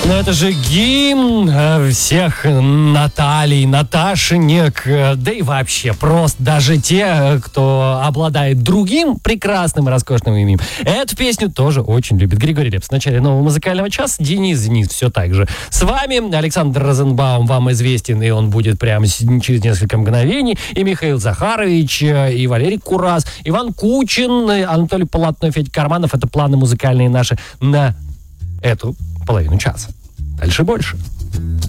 Ну, это же гимн всех Наталий, Наташенек, да и вообще просто даже те, кто обладает другим прекрасным и роскошным именем. Эту песню тоже очень любит Григорий Лепс. В начале нового музыкального часа Денис все так же. С вами Александр Розенбаум, вам известен, и он будет прямо через несколько мгновений. И Михаил Захарович, и Валерий Курас, Иван Кучин, Анатолий Полотнов, Федя Карманов. Это планы музыкальные наши на эту половину часа. Дальше больше.